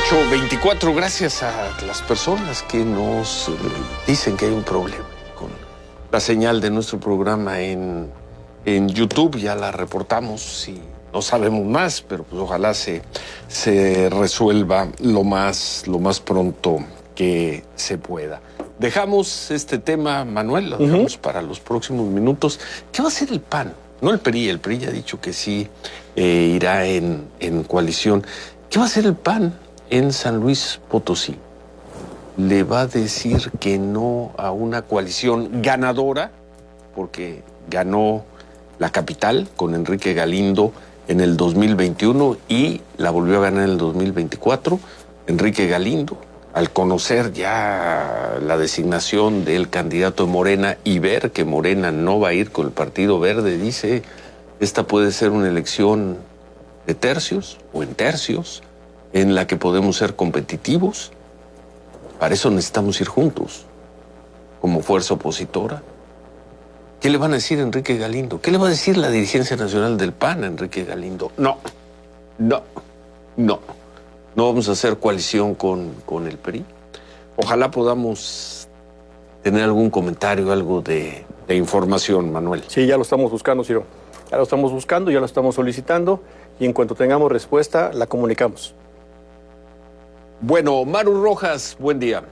8:24, gracias a las personas que nos dicen que hay un problema con la señal de nuestro programa en YouTube. Ya la reportamos y no sabemos más, pero pues ojalá se resuelva lo más pronto que se pueda. Dejamos este tema, Manuel, lo dejamos para los próximos minutos. ¿Qué va a hacer el PAN? No el PRI ya ha dicho que sí irá en coalición. ¿Qué va a hacer el PAN en San Luis Potosí? ¿Le va a decir que no a una coalición ganadora? Porque ganó la capital con Enrique Galindo en el 2021 y la volvió a ganar en el 2024. Enrique Galindo, al conocer ya la designación del candidato de Morena y ver que Morena no va a ir con el Partido Verde, dice, esta puede ser una elección de tercios o en tercios, en la que podemos ser competitivos. Para eso necesitamos ir juntos, como fuerza opositora. ¿Qué le van a decir a Enrique Galindo? ¿Qué le va a decir la dirigencia nacional del PAN a Enrique Galindo? No vamos a hacer coalición con el PRI. Ojalá podamos tener algún comentario, algo de información, Manuel. Sí, ya lo estamos buscando, Ciro. Ya lo estamos buscando, ya lo estamos solicitando y en cuanto tengamos respuesta, la comunicamos. Bueno, Maru Rojas, buen día.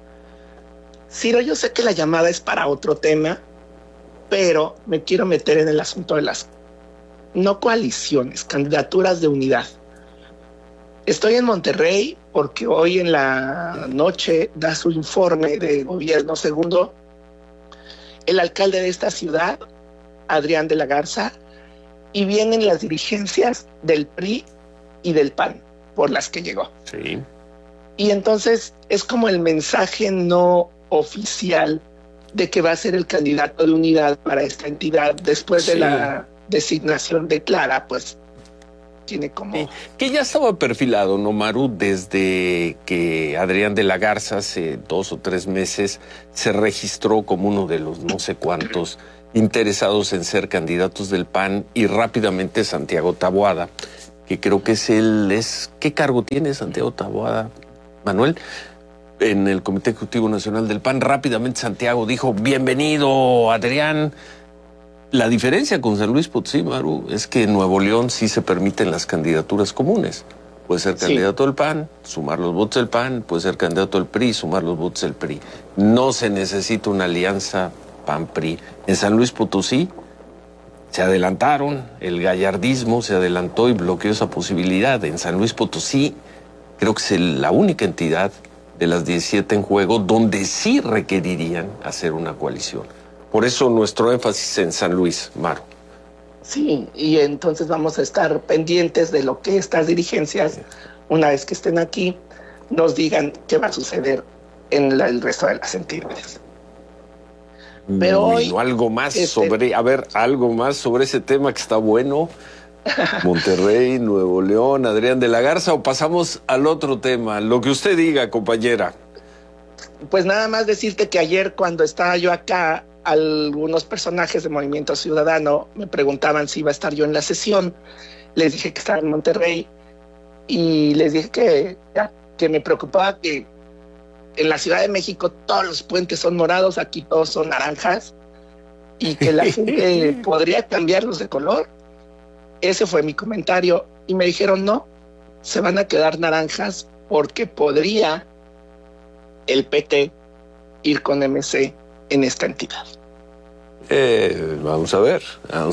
Ciro, yo sé que la llamada es para otro tema, pero me quiero meter en el asunto de las no coaliciones, candidaturas de unidad. Estoy en Monterrey porque hoy en la noche da su informe de gobierno segundo el alcalde de esta ciudad, Adrián de la Garza, y vienen las dirigencias del PRI y del PAN por las que llegó. Sí. Y entonces es como el mensaje no oficial de que va a ser el candidato de unidad para esta entidad después de la designación de Clara, pues tiene como... Sí, que ya estaba perfilado, ¿no, Maru? Desde que Adrián de la Garza hace 2 o 3 meses se registró como uno de los no sé cuántos interesados en ser candidatos del PAN, y rápidamente Santiago Taboada, que creo que es ¿qué cargo tiene Santiago Taboada, Manuel? En el Comité Ejecutivo Nacional del PAN, rápidamente Santiago dijo, bienvenido, Adrián. La diferencia con San Luis Potosí, Maru, es que en Nuevo León sí se permiten las candidaturas comunes. Puede ser candidato del PAN, sumar los votos del PAN, puede ser candidato del PRI, sumar los votos del PRI. No se necesita una alianza PAN-PRI. En San Luis Potosí se adelantaron, el gallardismo se adelantó y bloqueó esa posibilidad. En San Luis Potosí creo que es la única entidad de las 17 en juego donde sí requerirían hacer una coalición. Por eso nuestro énfasis en San Luis, Maru. Sí, y entonces vamos a estar pendientes de lo que estas dirigencias, una vez que estén aquí, nos digan qué va a suceder en el resto de las entidades. Pero hoy... algo más algo más sobre ese tema que está bueno. Monterrey, Nuevo León, Adrián de la Garza, o pasamos al otro tema, lo que usted diga, compañera. Pues nada más decirte que ayer cuando estaba yo acá, algunos personajes de Movimiento Ciudadano me preguntaban si iba a estar yo en la sesión. Les dije que estaba en Monterrey y les dije que me preocupaba que en la Ciudad de México todos los puentes son morados, aquí todos son naranjas, y que la gente podría cambiarlos de color. Ese fue mi comentario y me dijeron no, se van a quedar naranjas porque podría el PT ir con MC en esta entidad. Vamos a ver.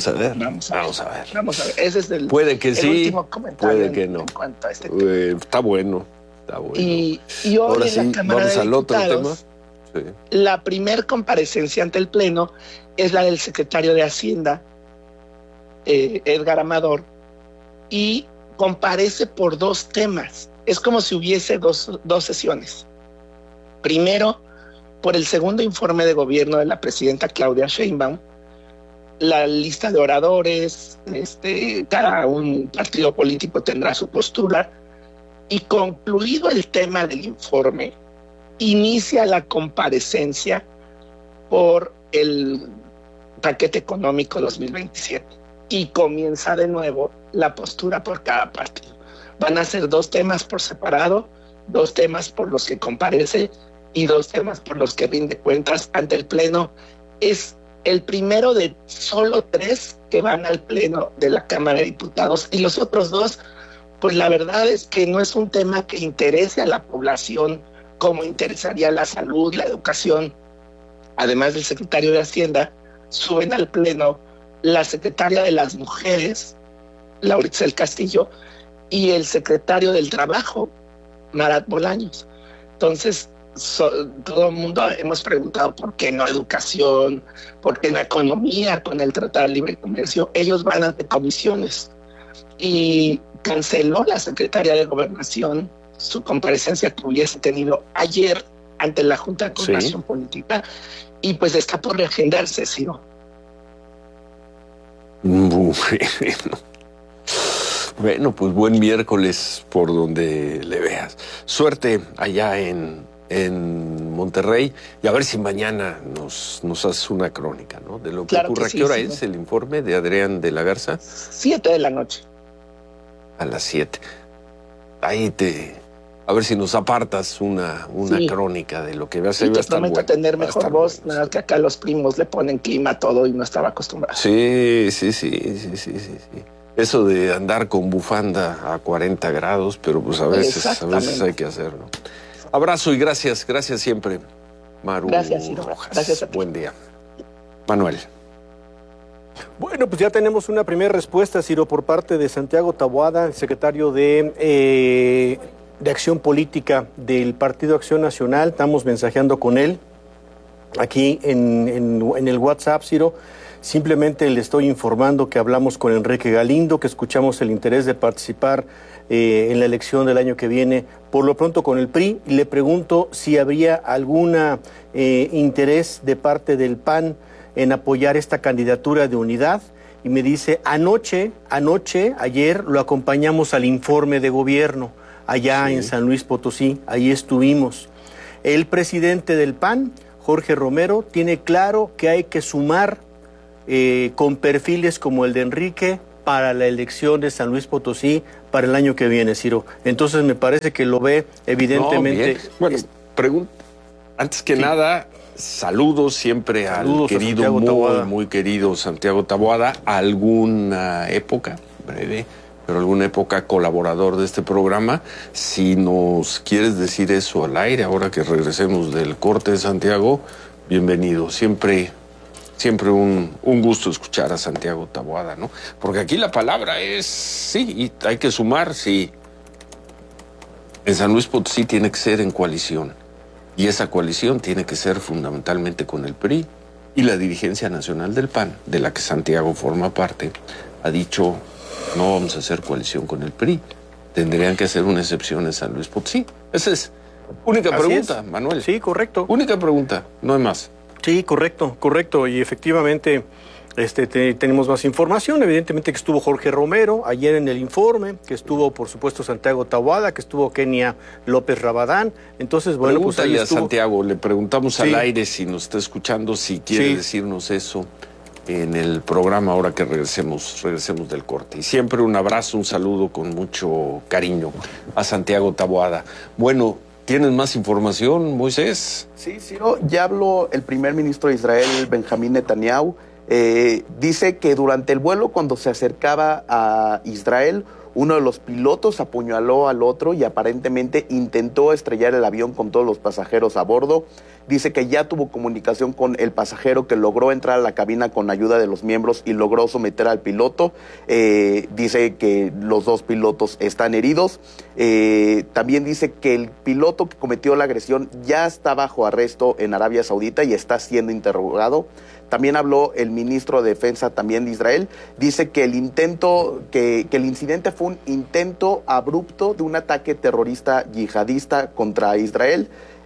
Ese es puede que sí, último comentario puede que no. En cuanto a este tema. Está bueno. Y hoy ahora en sí, la Cámara vamos de al otro Diputados, tema. Sí. La primer comparecencia ante el Pleno es la del secretario de Hacienda, Edgar Amador, y comparece por 2 temas. Es como si hubiese dos sesiones. Primero, por el segundo informe de gobierno de la presidenta Claudia Sheinbaum, la lista de oradores, cada un partido político tendrá su postura, y concluido el tema del informe, inicia la comparecencia por el paquete económico 2027 y comienza de nuevo la postura por cada partido. Van a ser 2 temas por separado 2 temas por los que comparece y 2 temas por los que rinde cuentas ante el Pleno. Es el primero de solo 3 que van al Pleno de la Cámara de Diputados, y los otros 2, pues la verdad es que no es un tema que interese a la población como interesaría la salud, la educación. Además del secretario de Hacienda, suben al Pleno la secretaria de las Mujeres, Laura Itzel Castillo, y el secretario del Trabajo, Marat Bolaños. Entonces, todo el mundo hemos preguntado por qué no educación, por qué no economía con el Tratado de Libre Comercio. Ellos van ante comisiones, y canceló la secretaria de Gobernación su comparecencia que hubiese tenido ayer ante la Junta de Coordinación Política, y pues está por reagendarse, Ciro. Bueno, pues buen miércoles por donde le veas. Suerte allá en Monterrey, y a ver si mañana nos haces una crónica, ¿no? De lo que ocurre. ¿A qué hora es el informe de Adrián de la Garza? 7 de la noche. A las 7. Ahí a ver si nos apartas una crónica de lo que veas. Sí, te prometo tener mejor voz, nada que acá los primos le ponen clima a todo y no estaba acostumbrado. Sí. Eso de andar con bufanda a 40 grados, pero pues a veces hay que hacerlo. Abrazo y gracias siempre, Maru. Gracias, Ciro. Rojas. Gracias a ti. Buen día. Manuel. Bueno, pues ya tenemos una primera respuesta, Ciro, por parte de Santiago Taboada, el secretario de Acción Política del Partido Acción Nacional. Estamos mensajeando con él aquí en el WhatsApp, Ciro. Simplemente le estoy informando que hablamos con Enrique Galindo, que escuchamos el interés de participar en la elección del año que viene, por lo pronto con el PRI, y le pregunto si habría alguna interés de parte del PAN en apoyar esta candidatura de unidad, y me dice, ayer lo acompañamos al informe de gobierno, allá en San Luis Potosí, ahí estuvimos. El presidente del PAN, Jorge Romero, tiene claro que hay que sumar con perfiles como el de Enrique para la elección de San Luis Potosí para el año que viene, Ciro. Entonces me parece que lo ve evidentemente. Bueno, antes que nada, saludos siempre al querido, muy querido Santiago Taboada. Alguna época, breve, pero alguna época colaborador de este programa. Si nos quieres decir eso al aire, ahora que regresemos del corte de Santiago, bienvenido. Siempre un gusto escuchar a Santiago Taboada, ¿no? Porque aquí la palabra es sí, y hay que sumar, sí. En San Luis Potosí tiene que ser en coalición, y esa coalición tiene que ser fundamentalmente con el PRI, y la dirigencia nacional del PAN, de la que Santiago forma parte, ha dicho, no vamos a hacer coalición con el PRI, tendrían que hacer una excepción en San Luis Potosí. Esa es única pregunta, Manuel. Sí, correcto. Única pregunta, no hay más. Sí, correcto. Y efectivamente tenemos más información. Evidentemente que estuvo Jorge Romero ayer en el informe, que estuvo, por supuesto, Santiago Taboada, que estuvo Kenia López Rabadán. Entonces, bueno, pregúntale pues a Santiago, le preguntamos al aire si nos está escuchando, si quiere decirnos eso en el programa ahora que regresemos del corte. Y siempre un abrazo, un saludo con mucho cariño a Santiago Taboada. Bueno, ¿tienes más información, Moisés? Sí, Ciro, ya habló el primer ministro de Israel, Benjamín Netanyahu. Dice que durante el vuelo, cuando se acercaba a Israel, uno de los pilotos apuñaló al otro y aparentemente intentó estrellar el avión con todos los pasajeros a bordo. Dice que ya tuvo comunicación con el pasajero, que logró entrar a la cabina con ayuda de los miembros y logró someter al piloto. Dice que los 2 pilotos están heridos. También dice que el piloto que cometió la agresión ya está bajo arresto en Arabia Saudita y está siendo interrogado. También habló el ministro de Defensa también de Israel. Dice que el incidente fue un intento abrupto de un ataque terrorista yihadista contra Israel.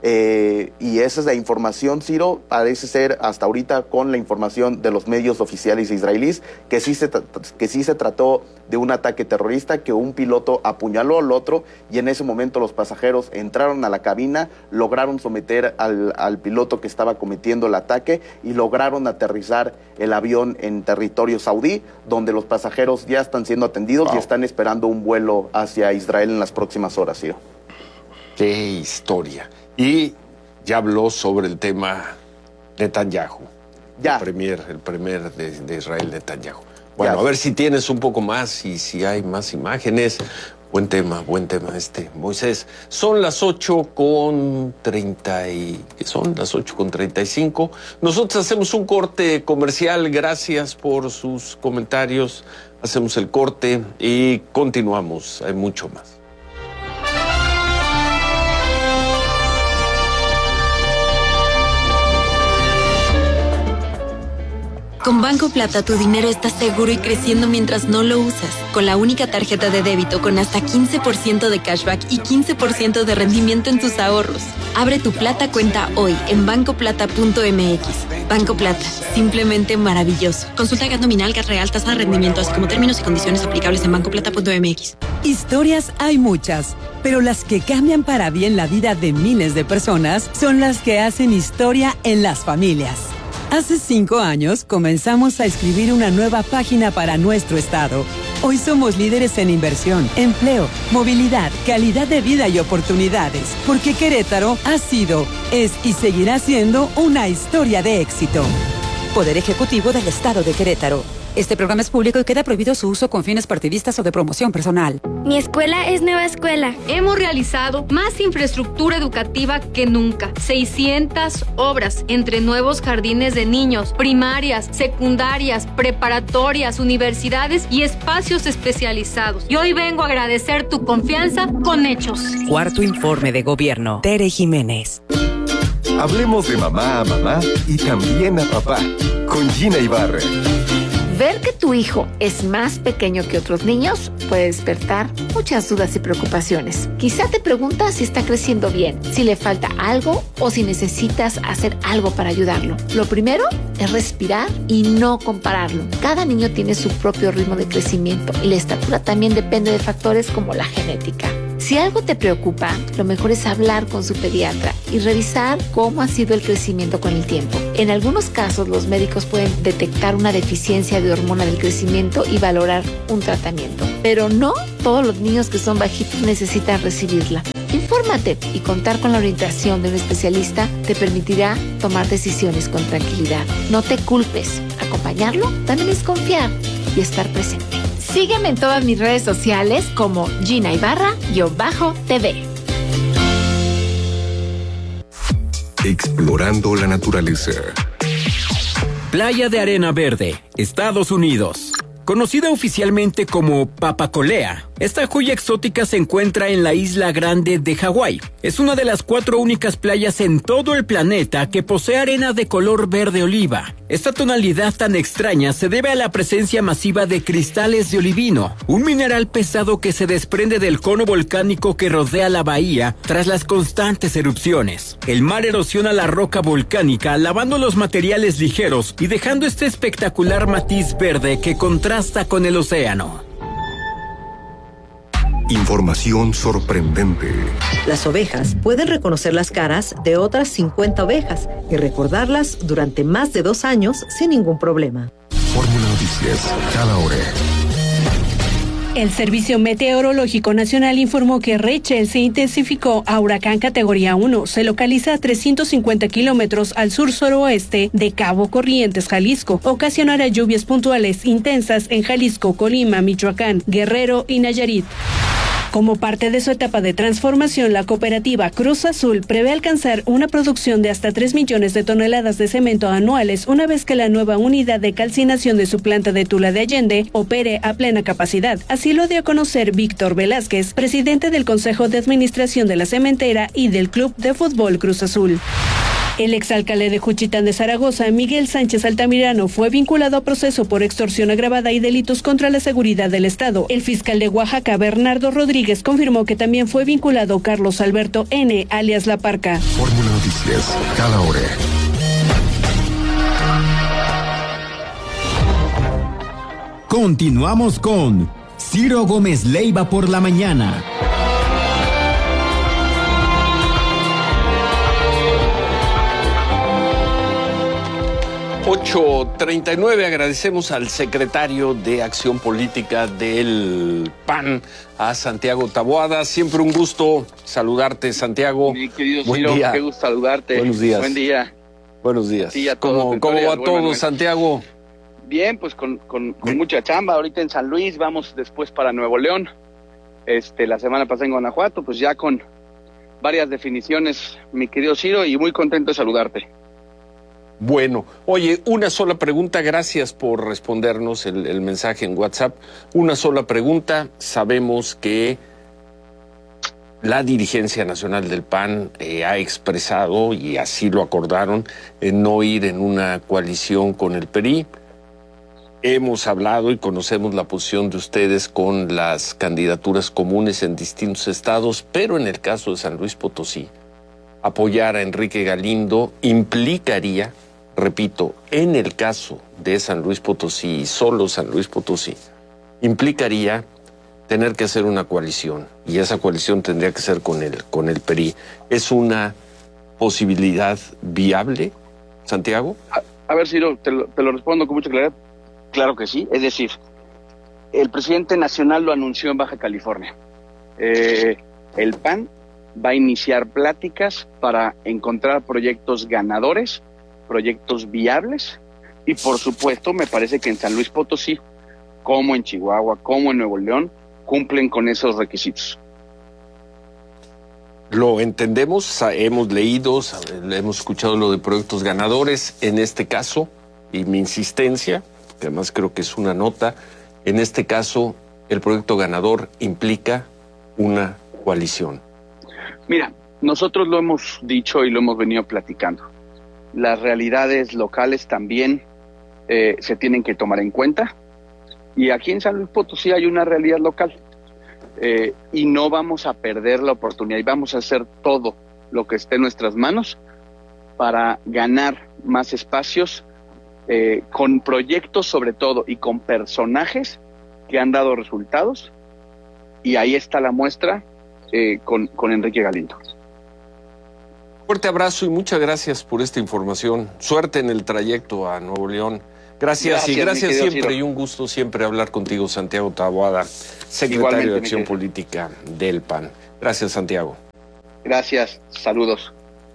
Y esa es la información, Ciro, parece ser hasta ahorita con la información de los medios oficiales israelíes, que sí se trató de un ataque terrorista, que un piloto apuñaló al otro y en ese momento los pasajeros entraron a la cabina, lograron someter al piloto que estaba cometiendo el ataque y lograron aterrizar el avión en territorio saudí, donde los pasajeros ya están siendo atendidos y están esperando un vuelo hacia Israel en las próximas horas, Ciro. Qué historia. Y ya habló sobre el tema Netanyahu. Ya. El premier de Israel, Netanyahu. Bueno, Ya. a ver si tienes un poco más y si hay más imágenes. Buen tema Moisés. Son las 8:35. Nosotros hacemos un corte comercial. Gracias por sus comentarios. Hacemos el corte y continuamos. Hay mucho más. Con Banco Plata tu dinero está seguro y creciendo mientras no lo usas. Con la única tarjeta de débito con hasta 15% de cashback y 15% de rendimiento en tus ahorros. Abre tu Plata cuenta hoy en bancoplata.mx. Banco Plata, simplemente maravilloso. Consulta GAT nominal, GAT real, tasa de rendimiento, así como términos y condiciones aplicables en bancoplata.mx. Historias hay muchas, pero las que cambian para bien la vida de miles de personas son las que hacen historia en las familias. Hace 5 años comenzamos a escribir una nueva página para nuestro estado. Hoy somos líderes en inversión, empleo, movilidad, calidad de vida y oportunidades, porque Querétaro ha sido, es y seguirá siendo una historia de éxito. Poder Ejecutivo del Estado de Querétaro. Este programa es público y queda prohibido su uso con fines partidistas o de promoción personal. Mi escuela es Nueva Escuela. Hemos realizado más infraestructura educativa que nunca. 600 obras entre nuevos jardines de niños, primarias, secundarias, preparatorias, universidades y espacios especializados. Y hoy vengo a agradecer tu confianza con hechos. Cuarto informe de gobierno. Tere Jiménez. Hablemos de mamá a mamá y también a papá. Con Gina Ibarra. Ver que tu hijo es más pequeño que otros niños puede despertar muchas dudas y preocupaciones. Quizá te preguntas si está creciendo bien, si le falta algo o si necesitas hacer algo para ayudarlo. Lo primero es respirar y no compararlo. Cada niño tiene su propio ritmo de crecimiento y la estatura también depende de factores como la genética. Si algo te preocupa, lo mejor es hablar con su pediatra y revisar cómo ha sido el crecimiento con el tiempo. En algunos casos, los médicos pueden detectar una deficiencia de hormona del crecimiento y valorar un tratamiento. Pero no todos los niños que son bajitos necesitan recibirla. Infórmate y contar con la orientación de un especialista te permitirá tomar decisiones con tranquilidad. No te culpes. Acompañarlo también es confiar y estar presente. Sígueme en todas mis redes sociales como Gina Ibarra-TV. Explorando la naturaleza. Playa de Arena Verde, Estados Unidos. Conocida oficialmente como Papacolea, esta joya exótica se encuentra en la Isla Grande de Hawái. Es una de las 4 únicas playas en todo el planeta que posee arena de color verde oliva. Esta tonalidad tan extraña se debe a la presencia masiva de cristales de olivino, un mineral pesado que se desprende del cono volcánico que rodea la bahía tras las constantes erupciones. El mar erosiona la roca volcánica, lavando los materiales ligeros y dejando este espectacular matiz verde que contrasta con el océano. Información sorprendente. Las ovejas pueden reconocer las caras de otras 50 ovejas y recordarlas durante más de 2 años sin ningún problema. Fórmula Noticias, cada hora. El Servicio Meteorológico Nacional informó que Rachel se intensificó a huracán categoría 1. Se localiza a 350 kilómetros al sur-suroeste de Cabo Corrientes, Jalisco. Ocasionará lluvias puntuales intensas en Jalisco, Colima, Michoacán, Guerrero y Nayarit. Como parte de su etapa de transformación, la cooperativa Cruz Azul prevé alcanzar una producción de hasta 3 millones de toneladas de cemento anuales una vez que la nueva unidad de calcinación de su planta de Tula de Allende opere a plena capacidad. Así lo dio a conocer Víctor Velázquez, presidente del Consejo de Administración de la Cementera y del Club de Fútbol Cruz Azul. El exalcalde de Juchitán de Zaragoza, Miguel Sánchez Altamirano, fue vinculado a proceso por extorsión agravada y delitos contra la seguridad del Estado. El fiscal de Oaxaca, Bernardo Rodríguez, confirmó que también fue vinculado Carlos Alberto N., alias La Parca. Fórmula Noticias, cada hora. Continuamos con Ciro Gómez Leiva por la mañana. 8:39, agradecemos al secretario de Acción Política del PAN, a Santiago Taboada. Siempre un gusto saludarte, Santiago. Mi querido Ciro, qué gusto saludarte. Buenos días. Buen día. Buenos días. Sí, ¿Cómo va todo, Santiago? Bien, pues con mucha chamba. Ahorita en San Luis, vamos después para Nuevo León. La semana pasada en Guanajuato, pues ya con varias definiciones, mi querido Ciro, y muy contento de saludarte. Bueno, oye, una sola pregunta, gracias por respondernos el mensaje en WhatsApp. Una sola pregunta, sabemos que la dirigencia nacional del PAN ha expresado, y así lo acordaron, no ir en una coalición con el PRI. Hemos hablado y conocemos la posición de ustedes con las candidaturas comunes en distintos estados, pero en el caso de San Luis Potosí, apoyar a Enrique Galindo implicaría, repito, en el caso de San Luis Potosí y solo San Luis Potosí, implicaría tener que hacer una coalición, y esa coalición tendría que ser con el PRI. ¿Es una posibilidad viable, Santiago? A ver, Ciro, te lo respondo con mucha claridad. Claro que sí, es decir, el presidente nacional lo anunció en Baja California. El PAN va a iniciar pláticas para encontrar proyectos ganadores, proyectos viables, y por supuesto me parece que en San Luis Potosí, como en Chihuahua, como en Nuevo León, cumplen con esos requisitos. Lo entendemos, hemos leído, hemos escuchado lo de proyectos ganadores. En este caso, y mi insistencia, que además creo que es una nota, en este caso el proyecto ganador implica una coalición. Mira, nosotros lo hemos dicho y lo hemos venido platicando. Las realidades locales también se tienen que tomar en cuenta, y aquí en San Luis Potosí hay una realidad local, y no vamos a perder la oportunidad, y vamos a hacer todo lo que esté en nuestras manos para ganar más espacios, con proyectos sobre todo y con personajes que han dado resultados, y ahí está la muestra con Enrique Galindo. Fuerte abrazo y muchas gracias por esta información. Suerte en el trayecto a Nuevo León. Gracias y gracias siempre, Ciro. Y un gusto siempre hablar contigo, Santiago Taboada, secretario de Acción Política del PAN. Gracias, Santiago. Gracias, saludos.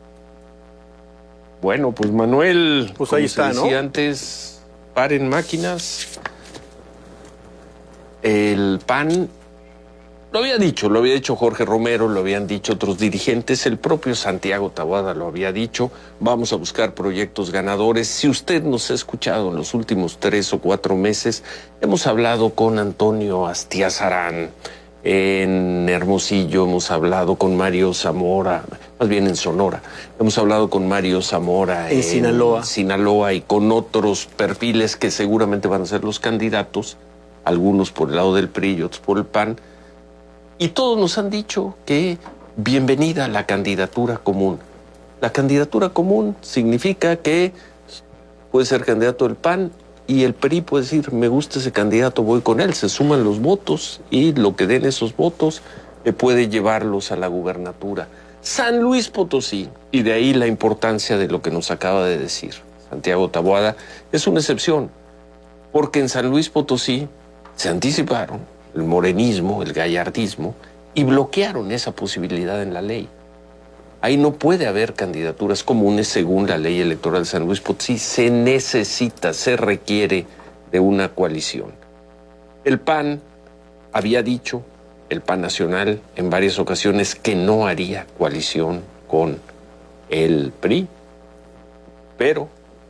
Bueno, pues Manuel, pues ahí está, decía, ¿no? Antes, paren máquinas. El PAN lo había dicho Jorge Romero, lo habían dicho otros dirigentes, el propio Santiago Taboada lo había dicho. Vamos a buscar proyectos ganadores. Si usted nos ha escuchado en los últimos 3 o 4 meses, hemos hablado con Antonio Astiazarán en Hermosillo, hemos hablado con Mario Zamora, más bien en Sonora, hemos hablado con Mario Zamora en Sinaloa y con otros perfiles que seguramente van a ser los candidatos, algunos por el lado del PRI y otros por el PAN, y todos nos han dicho que bienvenida a la candidatura común. La candidatura común significa que puede ser candidato del PAN y el PRI puede decir, me gusta ese candidato, voy con él. Se suman los votos y lo que den esos votos puede llevarlos a la gubernatura. San Luis Potosí, y de ahí la importancia de lo que nos acaba de decir Santiago Taboada, es una excepción, porque en San Luis Potosí se anticiparon el morenismo, el gallardismo, y bloquearon esa posibilidad en la ley. Ahí no puede haber candidaturas comunes según la ley electoral de San Luis Potosí. Se necesita, se requiere de una coalición. El PAN había dicho, el PAN nacional, en varias ocasiones, que no haría coalición con el PRI, pero,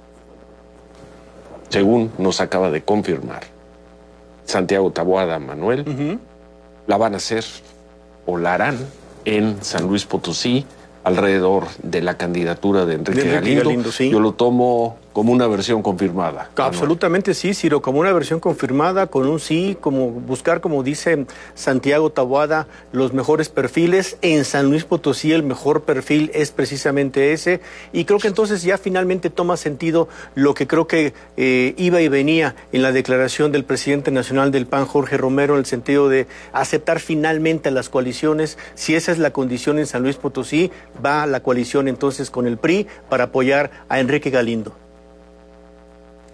según nos acaba de confirmar Santiago Taboada, Manuel, la van a hacer o la harán en San Luis Potosí, alrededor de la candidatura de Enrique Galindo. Sí. Yo lo tomo como una versión confirmada. Absolutamente sí, Ciro, como una versión confirmada, con un sí, como buscar, como dice Santiago Taboada, los mejores perfiles. En San Luis Potosí el mejor perfil es precisamente ese, y creo que entonces ya finalmente toma sentido lo que creo que iba y venía en la declaración del presidente nacional del PAN, Jorge Romero, en el sentido de aceptar finalmente las coaliciones. Si esa es la condición en San Luis Potosí, va la coalición entonces con el PRI para apoyar a Enrique Galindo.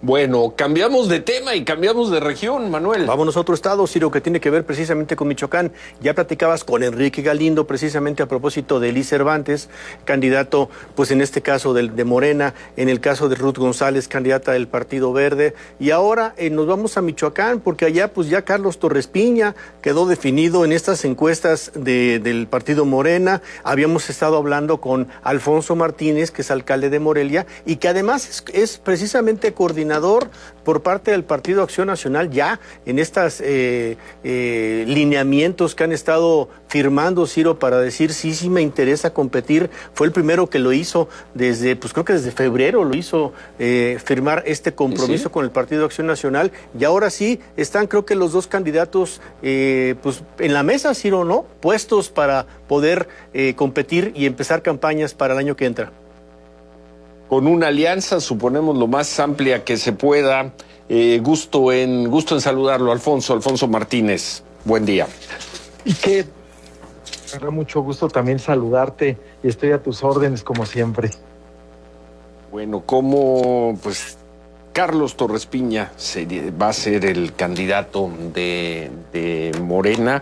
Bueno, cambiamos de tema y cambiamos de región, Manuel. Vámonos a otro estado, Ciro, que tiene que ver precisamente con Michoacán. Ya platicabas con Enrique Galindo precisamente a propósito de Elie Cervantes, candidato, pues en este caso de Morena, en el caso de Ruth González, candidata del Partido Verde. Y ahora nos vamos a Michoacán, porque allá pues ya Carlos Torres Piña quedó definido en estas encuestas del Partido Morena. Habíamos estado hablando con Alfonso Martínez, que es alcalde de Morelia, y que además es precisamente coordinador por parte del Partido Acción Nacional ya en estos lineamientos que han estado firmando, Ciro, para decir sí me interesa competir. Fue el primero que lo hizo creo que desde febrero lo hizo firmar este compromiso con el Partido Acción Nacional, y ahora sí están, creo que los dos candidatos pues en la mesa, Ciro, ¿no? Puestos para poder competir y empezar campañas para el año que entra. Con una alianza, suponemos, lo más amplia que se pueda. Gusto en saludarlo, Alfonso Martínez. Buen día. Y que me da mucho gusto también saludarte y estoy a tus órdenes como siempre. Bueno, como pues Carlos Torres Piña va a ser el candidato de Morena.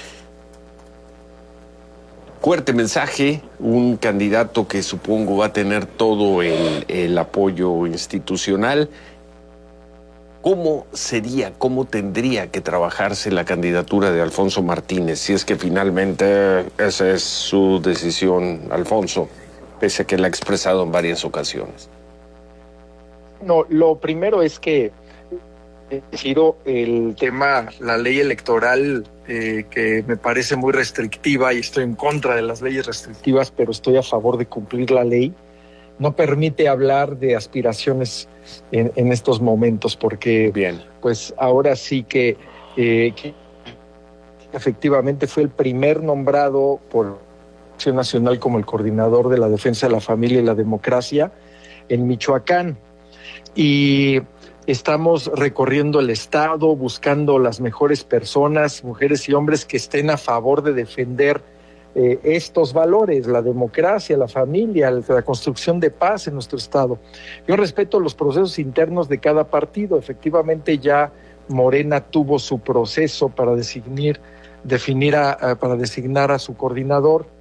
Fuerte mensaje, un candidato que supongo va a tener todo el apoyo institucional. ¿Cómo tendría que trabajarse la candidatura de Alfonso Martínez, si es que finalmente esa es su decisión, Alfonso, pese a que la ha expresado en varias ocasiones? No, lo primero es que Ciro, el tema, la ley electoral, que me parece muy restrictiva y estoy en contra de las leyes restrictivas, pero estoy a favor de cumplir la ley, no permite hablar de aspiraciones en estos momentos, porque pues ahora sí que efectivamente fue el primer nombrado por Acción Nacional como el coordinador de la defensa de la familia y la democracia en Michoacán. Y estamos recorriendo el estado, buscando las mejores personas, mujeres y hombres que estén a favor de defender estos valores, la democracia, la familia, la construcción de paz en nuestro estado. Yo respeto los procesos internos de cada partido. Efectivamente ya Morena tuvo su proceso para designar a su coordinador.